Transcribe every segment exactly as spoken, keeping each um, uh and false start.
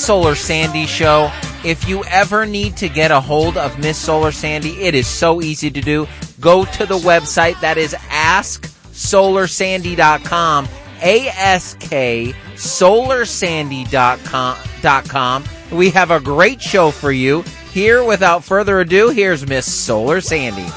Solar Sandy Show. If you ever need to get a hold of Miss Solar Sandy, it is so easy to do. Go to the website. That is ask solar sandy dot com. A S K solar sandy dot com. We have a great show for you. Here, without further ado, here's Miss Solar Sandy.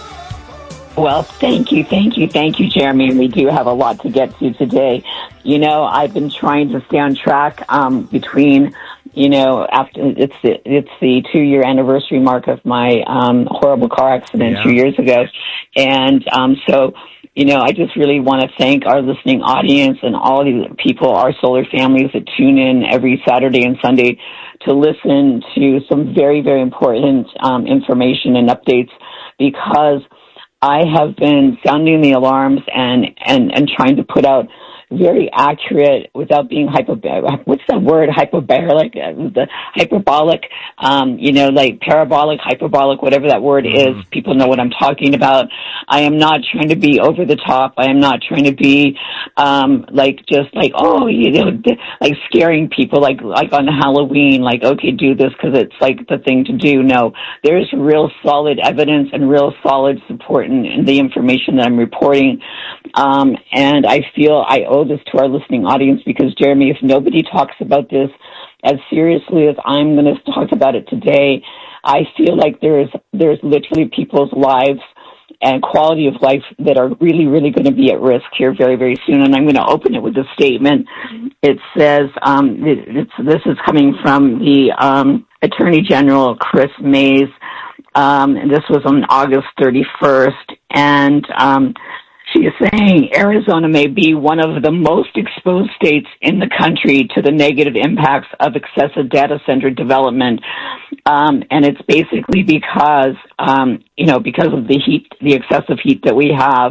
Well, thank you, thank you, thank you, Jeremy. We do have a lot to get to today. You know, I've been trying to stay on track um, between, you know, after it's the, it's the two-year anniversary mark of my um, horrible car accident yeah. two years ago. And um, so, you know, I just really want to thank our listening audience and all the people, our solar families that tune in every Saturday and Sunday to listen to some very, very important um, information and updates, because I have been sounding the alarms and, and, and trying to put out very accurate, without being hyperbolic, what's that word, hyperbolic, the hyperbolic, um, you know, like parabolic, hyperbolic, whatever that word mm-hmm. is, people know what I'm talking about. I am not trying to be over the top. I am not trying to be, um, like, just like, oh, you know, like scaring people, like, like on Halloween, like, okay, do this because it's like the thing to do. No, there's real solid evidence and real solid support in, in the information that I'm reporting. Um, and I feel I owe this to our listening audience, because, Jeremy, if nobody talks about this as seriously as I'm going to talk about it today, I feel like there's there's literally people's lives and quality of life that are really, really going to be at risk here very, very soon. And I'm going to open it with a statement. It says, um, it, it's, this is coming from the um, Attorney General, Chris Mays. Um, and this was on August thirty-first. And um she is saying Arizona may be one of the most exposed states in the country to the negative impacts of excessive data center development. Um, and it's basically because, um, you know, because of the heat, the excessive heat that we have,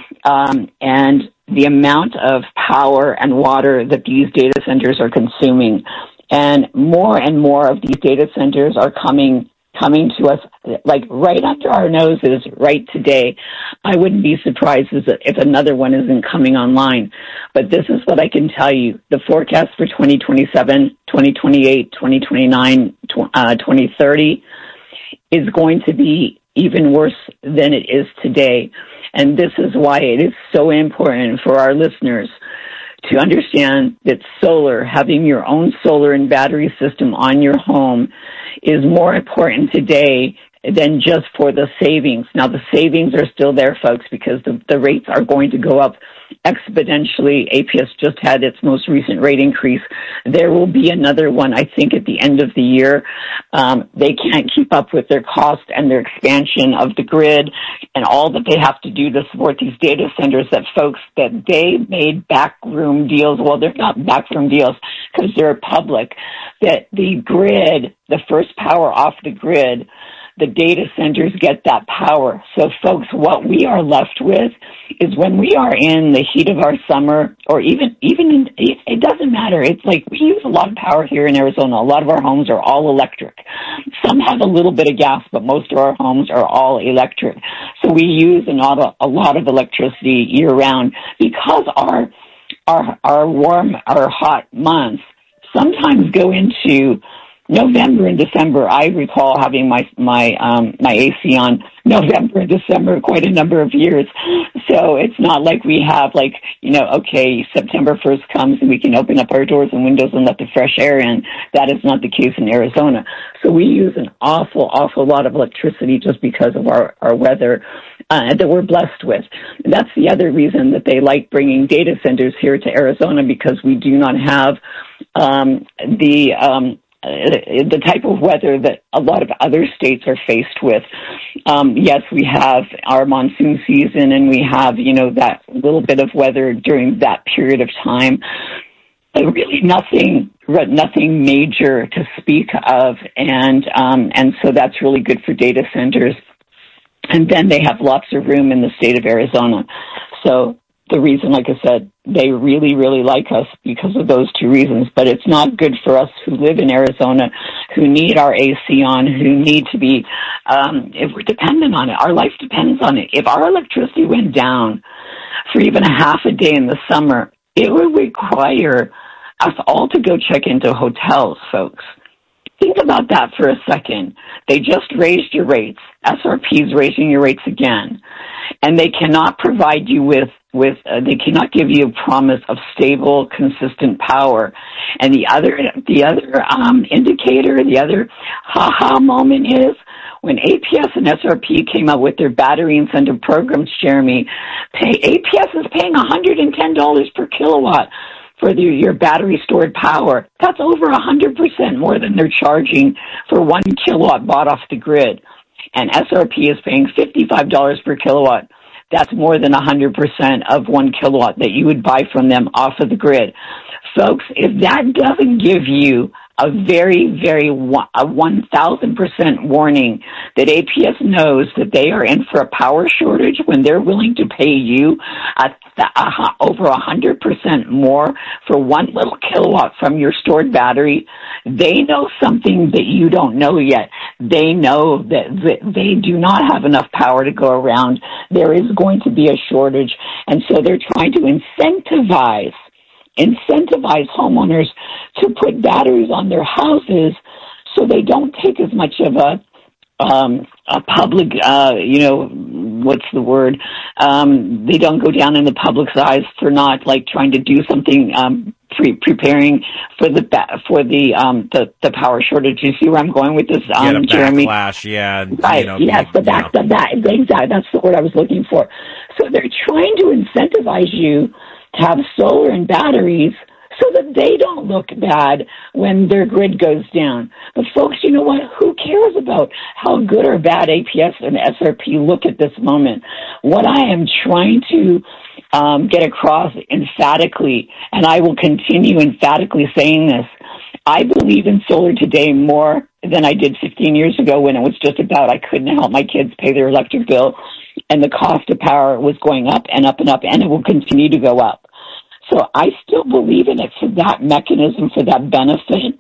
um, and the amount of power and water that these data centers are consuming. And more and more of these data centers are coming coming to us, like, right under our noses right today. I wouldn't be surprised if another one isn't coming online. But this is what I can tell you. The forecast for twenty twenty-seven, twenty twenty-eight, twenty twenty-nine, uh, twenty thirty is going to be even worse than it is today. And this is why it is so important for our listeners to understand that solar, having your own solar and battery system on your home, is more important today than just for the savings. Now, the savings are still there, folks, because the, the rates are going to go up exponentially. A P S just had its most recent rate increase. There will be another one, I think, at the end of the year. Um, they can't keep up with their cost and their expansion of the grid and all that they have to do to support these data centers, that folks, that they made backroom deals. Well, they're not backroom deals because they're public. That the grid, the first power off the grid, the data centers get that power. So, folks, what we are left with is, when we are in the heat of our summer, or even, even in, it, it doesn't matter. It's like we use a lot of power here in Arizona. A lot of our homes are all electric. Some have a little bit of gas, but most of our homes are all electric. So we use a lot of, a lot of electricity year-round, because our, our, our warm, our hot months sometimes go into November and December. I recall having my my um my A C on November and December quite a number of years. So it's not like we have, like, you know, okay, September first comes and we can open up our doors and windows and let the fresh air in. That is not the case in Arizona. So we use an awful, awful lot of electricity just because of our, our weather uh, that we're blessed with. And that's the other reason that they like bringing data centers here to Arizona, because we do not have um the um Uh, the type of weather that a lot of other states are faced with. Um, yes, we have our monsoon season, and we have, you know, that little bit of weather during that period of time. But really nothing, nothing major to speak of. And, um, and so that's really good for data centers. And then they have lots of room in the state of Arizona. So the reason, like I said, they really, really like us because of those two reasons. But it's not good for us who live in Arizona, who need our A C on, who need to be, um, if we're dependent on it. Our life depends on it. If our electricity went down for even a half a day in the summer, it would require us all to go check into hotels, folks. Think about that for a second. They just raised your rates. S R P is raising your rates again. And they cannot provide you with, with uh, they cannot give you a promise of stable, consistent power. And the other, the other um, indicator, the other ha-ha moment is when A P S and S R P came out with their battery incentive programs, Jeremy, pay, A P S is paying one hundred ten dollars per kilowatt for the, your battery stored power. That's over one hundred percent more than they're charging for one kilowatt bought off the grid. And S R P is paying fifty-five dollars per kilowatt. That's more than one hundred percent of one kilowatt that you would buy from them off of the grid. Folks, if that doesn't give you a very, very, a one thousand percent warning that A P S knows that they are in for a power shortage when they're willing to pay you a, a, over one hundred percent more for one little kilowatt from your stored battery, they know something that you don't know yet. They know that, that they do not have enough power to go around. There is going to be a shortage, and so they're trying to incentivize incentivize homeowners to put batteries on their houses so they don't take as much of a um a public uh you know what's the word um they don't go down in the public's eyes for not like trying to do something um pre- preparing for the ba- for the um the the power shortage. You see where I'm going with this, um yeah, the Jeremy? Backlash, yeah, right. You know, yes, the, the back, yeah. the back, exactly. That's the word I was looking for. So they're trying to incentivize you to have solar and batteries so that they don't look bad when their grid goes down. But folks, you know what? Who cares about how good or bad A P S and S R P look at this moment? What I am trying to um, get across emphatically, and I will continue emphatically saying this, I believe in solar today more than I did fifteen years ago when it was just about I couldn't help my kids pay their electric bill and the cost of power was going up and up and up, and it will continue to go up. So I still believe in it for that mechanism, for that benefit.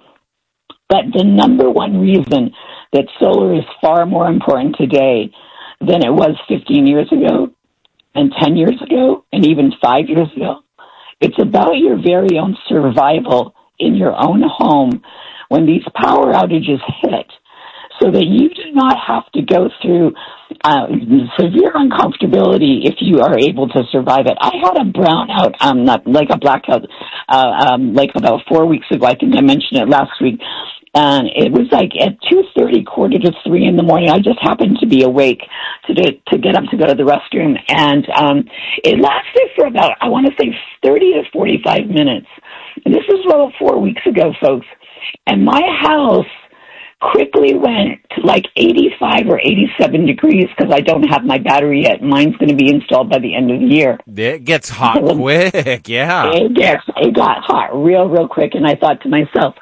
But the number one reason that solar is far more important today than it was fifteen years ago and ten years ago and even five years ago, it's about your very own survival in your own home when these power outages hit, so that you do not have to go through uh, severe uncomfortability if you are able to survive it. I had a brownout, um, not like a blackout, uh, um, like about four weeks ago. I think I mentioned it last week. And it was like at two thirty, quarter to three in the morning. I just happened to be awake to do, to get up to go to the restroom. And um, it lasted for about, I want to say, thirty to forty-five minutes. And this was about four weeks ago, folks. And my house quickly went to like eighty-five or eighty-seven degrees because I don't have my battery yet. Mine's going to be installed by the end of the year. It gets hot quick, yeah. It gets, it got hot real, real quick. And I thought to myself,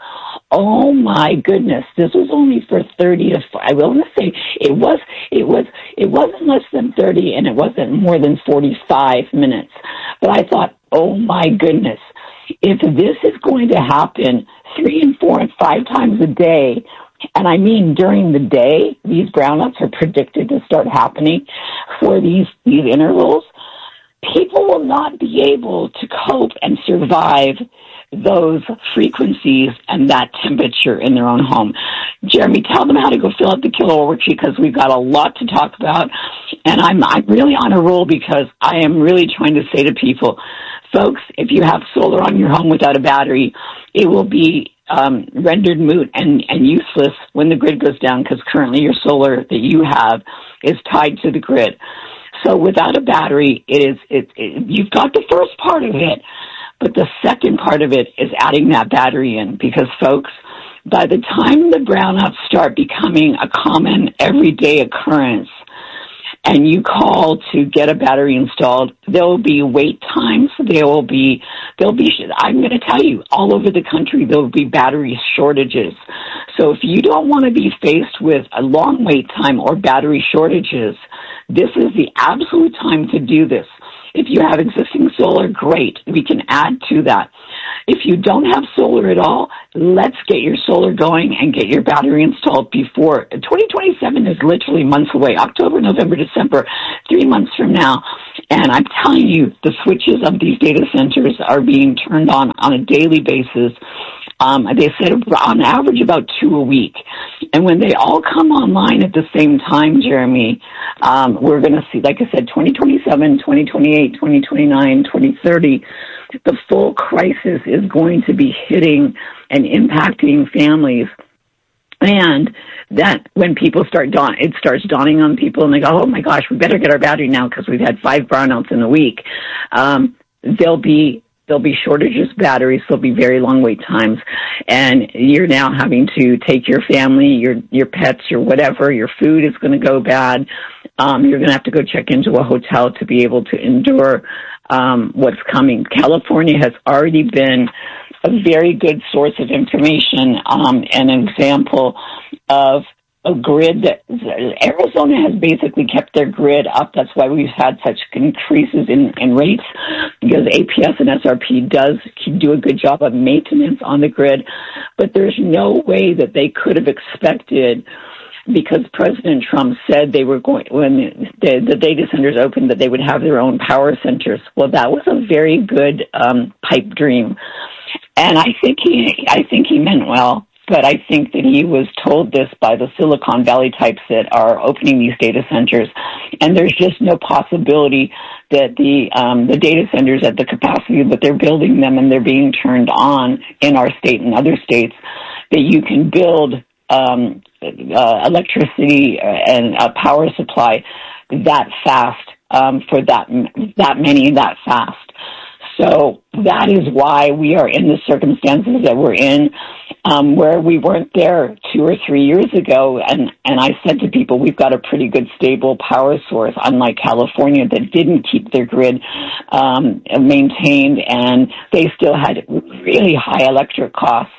oh my goodness, this was only for thirty to, I will say, it was, it was, it wasn't less than thirty and it wasn't more than forty-five minutes. But I thought, oh my goodness, if this is going to happen three and four and five times a day, and I mean during the day, these brownouts are predicted to start happening for these, these intervals, people will not be able to cope and survive those frequencies and that temperature in their own home. Jeremy, tell them how to go fill out the kilowatt worksheet because we've got a lot to talk about. And I'm, I'm really on a roll because I am really trying to say to people, folks, if you have solar on your home without a battery, it will be um, rendered moot and, and useless when the grid goes down because currently your solar that you have is tied to the grid. So without a battery, it is it, it, you've got the first part of it, but the second part of it is adding that battery in because, folks, by the time the brownouts start becoming a common everyday occurrence and you call to get a battery installed, there will be wait times. There will be, there'll be, I'm going to tell you, all over the country, there will be battery shortages. So if you don't want to be faced with a long wait time or battery shortages, this is the absolute time to do this. If you have existing solar, great. We can add to that. If you don't have solar at all, let's get your solar going and get your battery installed before. twenty twenty-seven is literally months away. October, November, December, three months from now. And I'm telling you, the switches of these data centers are being turned on on a daily basis. Um, they said on average about two a week. And when they all come online at the same time, Jeremy, um, we're going to see, like I said, twenty twenty-seven, twenty twenty-eight, twenty twenty-nine, twenty thirty, the full crisis is going to be hitting and impacting families. And that when people start dawn, it starts dawning on people and they go, oh my gosh, we better get our battery now because we've had five brownouts in a week. Um, there'll be There'll be shortages of batteries. There'll be very long wait times. And you're now having to take your family, your, your pets, your whatever, your food is going to go bad. Um, you're going to have to go check into a hotel to be able to endure, um, what's coming. California has already been a very good source of information, um, and an example of a grid that Arizona has basically kept their grid up. That's why we've had such increases in, in rates, because A P S and S R P does do a good job of maintenance on the grid. But there's no way that they could have expected, because President Trump said they were going, when the, the data centers opened, that they would have their own power centers. Well, that was a very good um, pipe dream. And I think he, I think he meant well. But I think that he was told this by the Silicon Valley types that are opening these data centers, and there's just no possibility that the um, the data centers at the capacity that they're building them and they're being turned on in our state and other states, that you can build um, uh, electricity and a power supply that fast um, for that that many that fast. So that is why we are in the circumstances that we're in, um, where we weren't there two or three years ago. And, and I said to people, we've got a pretty good stable power source, unlike California that didn't keep their grid um, maintained, and they still had really high electric costs.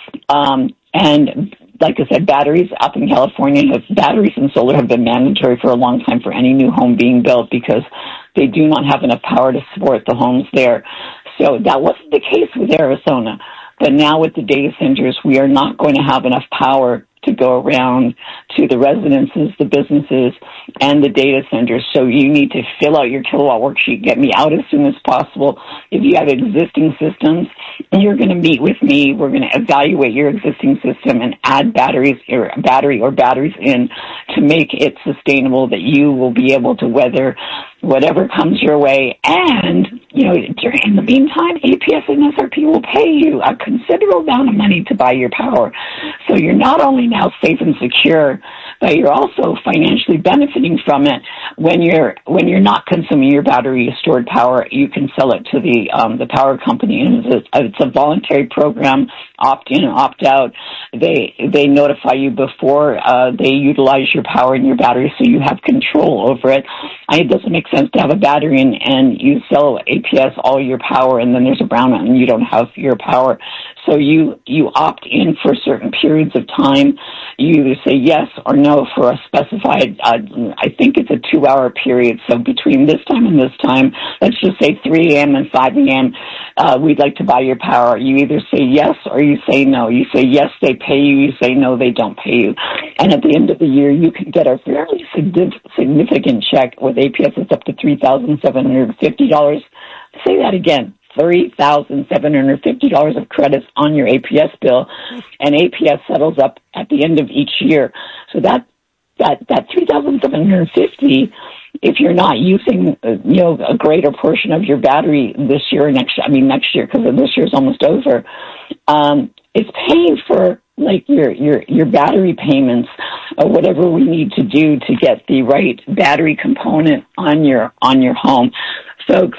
Um, and like I said, batteries up in California, have, batteries and solar have been mandatory for a long time for any new home being built, because they do not have enough power to support the homes there. So that wasn't the case with Arizona. But now with the data centers, we are not going to have enough power to go around to the residences, the businesses, and the data centers. So you need to fill out your kilowatt worksheet, get me out as soon as possible. If you have existing systems, you're going to meet with me. We're going to evaluate your existing system and add batteries or battery or batteries in to make it sustainable, that you will be able to weather whatever comes your way. And, you know, during, in the meantime, A P S and S R P will pay you a considerable amount of money to buy your power. So you're not only now safe and secure, but you're also financially benefiting from it. When you're when you're not consuming your battery stored power, you can sell it to the um, the power company, and it's a, it's a voluntary program, opt in and opt out. They they notify you before uh, they utilize your power and your battery, so you have control over it. I, it doesn't make sense to have a battery and, and you sell A P S all your power, and then there's a brownout and you don't have your power. So you you opt in for certain periods of time. You either say yes or no for a specified, uh, I think it's a two-hour period. So between this time and this time, let's just say three a.m. and five a.m., uh, we'd like to buy your power. You either say yes or you say no. You say yes, they pay you. You say no, they don't pay you. And at the end of the year, you can get a fairly significant check with A P S. It's up to three thousand seven hundred fifty dollars. Say that again. three thousand seven hundred fifty dollars of credits on your A P S bill, and A P S settles up at the end of each year. So that that that three thousand seven hundred fifty dollars, if you're not using uh, you know a greater portion of your battery this year or next, I mean next year, because this year is almost over, um, it's paying for like your your your battery payments or whatever we need to do to get the right battery component on your on your home, folks.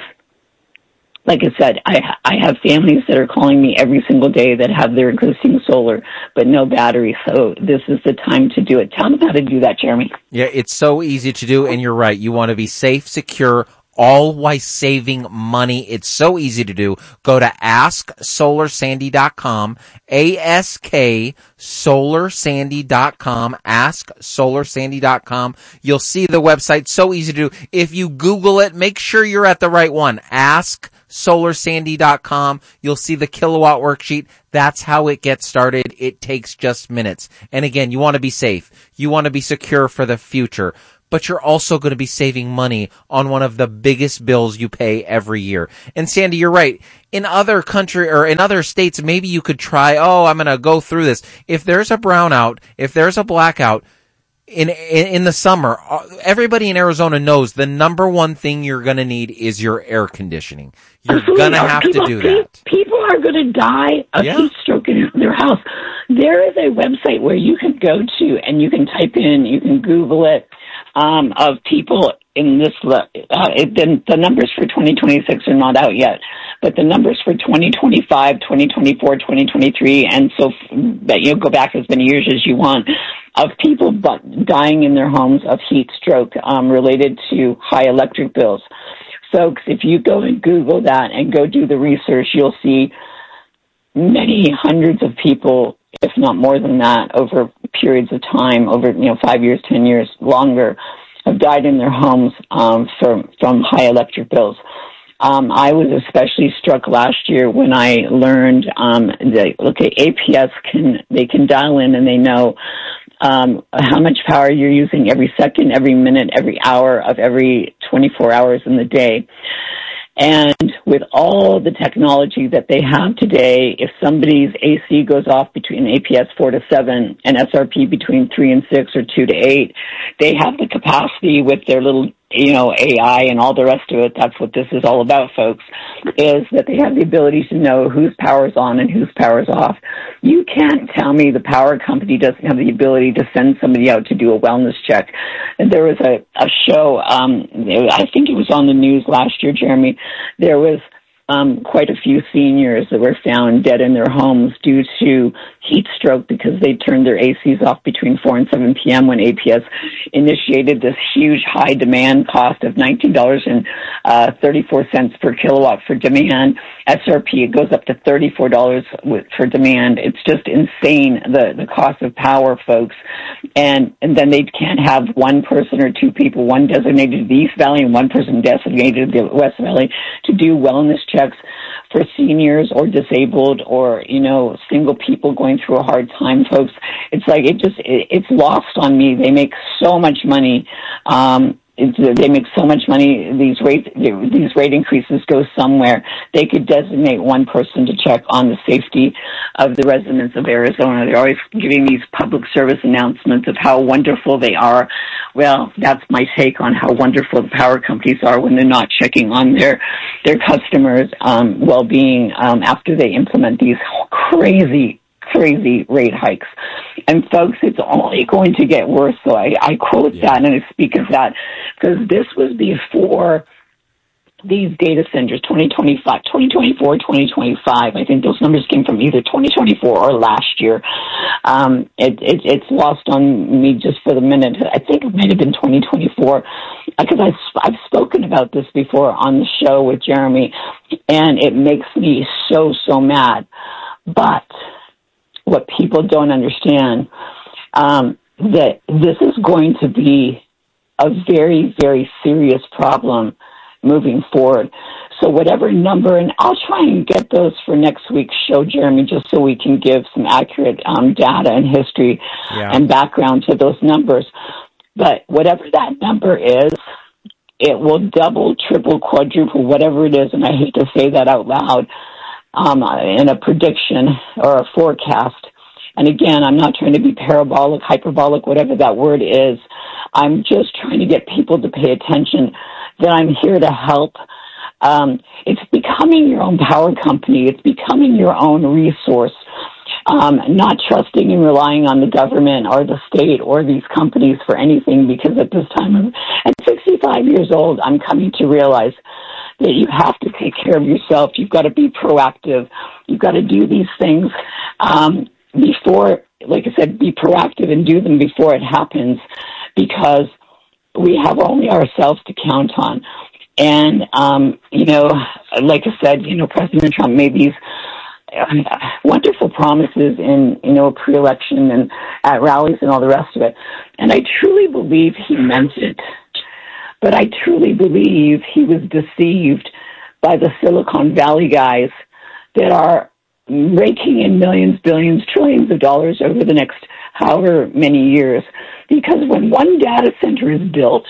Like I said, I I have families that are calling me every single day that have their existing solar but no battery. So this is the time to do it. Tell them how to do that, Jeremy. Yeah, it's so easy to do, and you're right. You want to be safe, secure, all while saving money. It's so easy to do. Go to ask solar sandy dot com, A S K solar sandy dot com, ask solar sandy dot com. You'll see the website. So easy to do. If you Google it, make sure you're at the right one. ask solar sandy dot com. You'll see the kilowatt worksheet. That's how it gets started. It takes just minutes. And again, you want to be safe. You want to be secure for the future. but you're also going to be saving money on one of the biggest bills you pay every year. And Sandy, you're right. In other country or in other states, maybe you could try, oh, I'm going to go through this. If there's a brownout, if there's a blackout, In, in in the summer, everybody in Arizona knows the number one thing you're going to need is your air conditioning. You're going to have people, to do that. People are going to die of Yeah. heat stroke in their house. There is a website where you can go to and you can type in, you can Google it, um, of people in this, uh, it, the, the numbers for twenty twenty-six are not out yet, but the numbers for twenty twenty-five, twenty twenty-four, twenty twenty-three, and so that you'll go back as many years as you want, of people but dying in their homes of heat stroke um, related to high electric bills. Folks, if you go and Google that and go do the research, you'll see many hundreds of people, if not more than that, over periods of time, over you know five years, ten years, longer, have died in their homes um, from from high electric bills. Um, I was especially struck last year when I learned um, that okay, A P S can they can dial in and they know um, how much power you're using every second, every minute, every hour of every twenty-four hours in the day. And with all the technology that they have today, if somebody's A C goes off between A P S four to seven and S R P between three and six or two to eight, they have the capacity with their little, you know, A I and all the rest of it. That's what this is all about, folks, is that they have the ability to know whose power's on and whose power's off. You can't tell me the power company doesn't have the ability to send somebody out to do a wellness check. And there was a, a show, um, I think it was on the news last year, Jeremy. There was um, quite a few seniors that were found dead in their homes due to heat stroke because they turned their A Cs off between four and seven p.m. when A P S initiated this huge high demand cost of nineteen dollars and thirty-four cents per kilowatt for demand. S R P, it goes up to thirty-four dollars for demand. It's just insane, the, the cost of power, folks. And, and then they can't have one person or two people, one designated the East Valley and one person designated the West Valley to do wellness checks for seniors or disabled or, you know, single people going through a hard time, folks. It's like, it just, it, it's lost on me. They make so much money. Um, It's, they make so much money. These rate these rate increases go somewhere. They could designate one person to check on the safety of the residents of Arizona. They're always giving these public service announcements of how wonderful they are. Well, that's my take on how wonderful the power companies are when they're not checking on their their customers' um, well-being um, after they implement these crazy. crazy rate hikes. And folks, it's only going to get worse. So I, I quote yeah. that and I speak of that because this was before these data centers, twenty twenty-five, twenty twenty-four, twenty twenty-five. I think those numbers came from either twenty twenty-four or last year. Um, it, it, it's lost on me just for the minute. I think it might have been twenty twenty-four because I've, I've spoken about this before on the show with Jeremy, and it makes me so, so mad. But what people don't understand, um, that this is going to be a very, very serious problem moving forward. So whatever number, and I'll try and get those for next week's show, Jeremy, just so we can give some accurate um, data and history yeah. and background to those numbers. But whatever that number is, it will double, triple, quadruple, whatever it is, and I hate to say that out loud, Um, in a prediction or a forecast. And again, I'm not trying to be parabolic, hyperbolic, whatever that word is. I'm just trying to get people to pay attention that I'm here to help. Um, it's becoming your own power company. It's becoming your own resource. Um, not trusting and relying on the government or the state or these companies for anything, because at this time, I'm, at sixty-five years old, I'm coming to realize that you have to take care of yourself. You've got to be proactive. You've got to do these things um, before, like I said, be proactive and do them before it happens, because we have only ourselves to count on. And, um, you know, like I said, you know, President Trump made these wonderful promises in, you know, pre-election and at rallies and all the rest of it. And I truly believe he meant it. But I truly believe he was deceived by the Silicon Valley guys that are raking in millions, billions, trillions of dollars over the next however many years. Because when one data center is built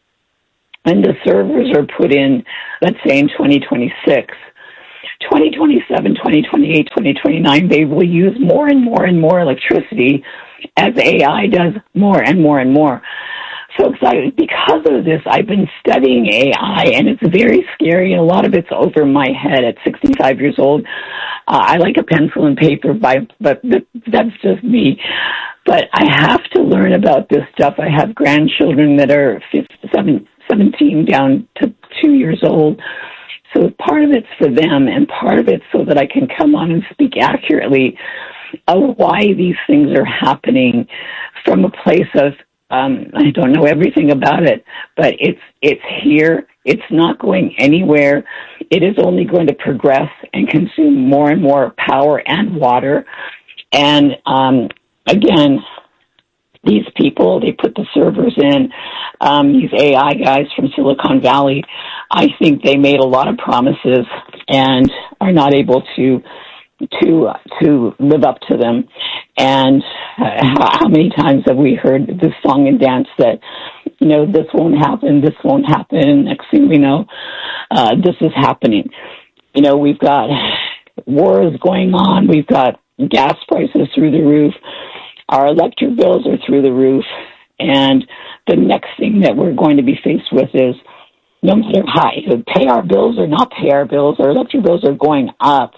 and the servers are put in, let's say in twenty twenty-six, twenty twenty-seven, twenty twenty-eight, twenty twenty-nine, they will use more and more and more electricity as A I does more and more and more. So excited. Because of this, I've been studying A I, and it's very scary, and a lot of it's over my head at sixty-five years old. Uh, I like a pencil and paper, by, but that's just me. But I have to learn about this stuff. I have grandchildren that are fifteen, seventeen down to two years old. So part of it's for them, and part of it's so that I can come on and speak accurately of why these things are happening from a place of, um, I don't know everything about it, but it's it's here. It's not going anywhere. It is only going to progress and consume more and more power and water. And um, again, these people, they put the servers in, um, these A I guys from Silicon Valley, I think they made a lot of promises and are not able to to to live up to them. And uh, how many times have we heard this song and dance that, you know, this won't happen, this won't happen, and next thing we know, uh, this is happening. You know, we've got wars going on, we've got gas prices through the roof, our electric bills are through the roof, and the next thing that we're going to be faced with is, no matter how, pay our bills or not pay our bills, our electric bills are going up,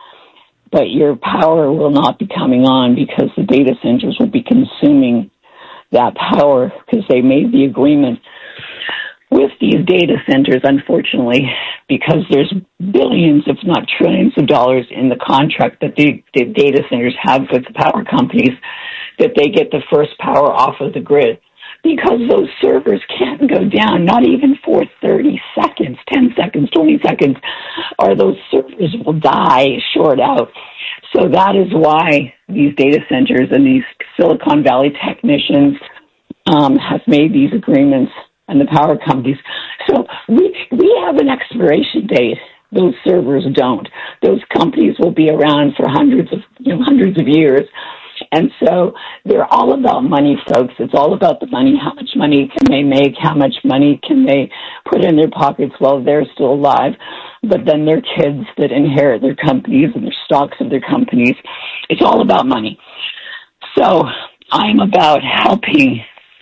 but your power will not be coming on because the data centers will be consuming that power because they made the agreement with these data centers, unfortunately, because there's billions, if not trillions of dollars in the contract that the, the data centers have with the power companies, that they get the first power off of the grid. Because those servers can't go down, not even for thirty seconds, ten seconds, twenty seconds, or those servers will die short out. So that is why these data centers and these Silicon Valley technicians um, have made these agreements, and the power companies. So we we have an expiration date. Those servers don't. Those companies will be around for hundreds of you know, hundreds of years. And so they're all about money, folks. It's all about the money. How much money can they make? How much money can they put in their pockets while they're still alive? But then their kids that inherit their companies and their stocks of their companies. It's all about money. So I'm about helping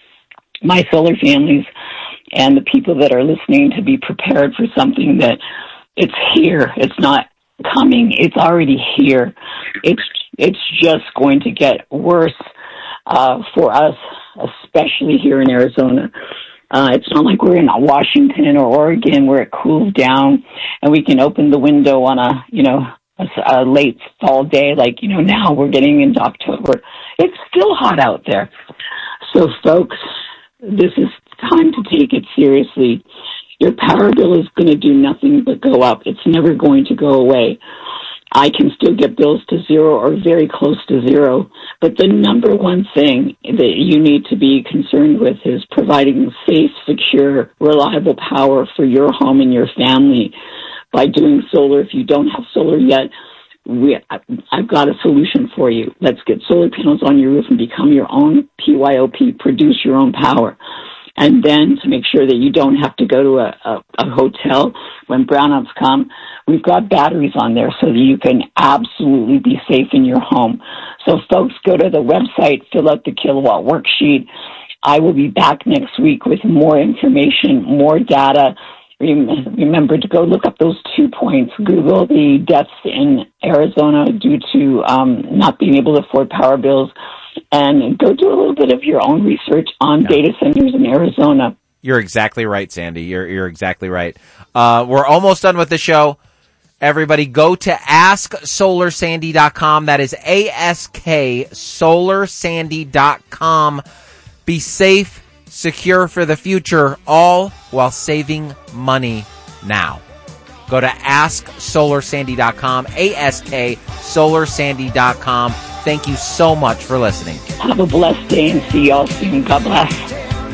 my solar families and the people that are listening to be prepared for something that it's here. It's not coming. It's already here. It's it's just going to get worse uh, for us, especially here in Arizona. Uh, it's not like we're in Washington or Oregon where it cools down and we can open the window on a, you know, a, a late fall day. Like, you know, now we're getting into October. It's still hot out there. So, folks, this is time to take it seriously. Your power bill is going to do nothing but go up. It's never going to go away. I can still get bills to zero or very close to zero. But the number one thing that you need to be concerned with is providing safe, secure, reliable power for your home and your family by doing solar. If you don't have solar yet, we, I've got a solution for you. Let's get solar panels on your roof and become your own P Y O P, produce your own power. And then to make sure that you don't have to go to a, a, a hotel when brownouts come, we've got batteries on there so that you can absolutely be safe in your home. So folks, go to the website, fill out the kilowatt worksheet. I will be back next week with more information, more data. Remember to go look up those two points. Google the deaths in Arizona due to um, not being able to afford power bills. And go do a little bit of your own research on yeah. data centers in Arizona. You're exactly right, Sandy. You're you're exactly right. Uh, we're almost done with the show. Everybody go to ask solar sandy dot com. That is A S K solar sandy dot com. Be safe, secure for the future, all while saving money now. Go to ask solar sandy dot com, A S K solar sandy dot com. Thank you so much for listening. Have a blessed day and see y'all soon. God bless.